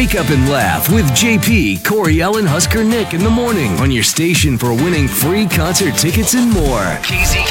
Wake up and laugh with JP, Coriel, and Husker Nick in the morning on your station for winning free concert tickets and more. KZK.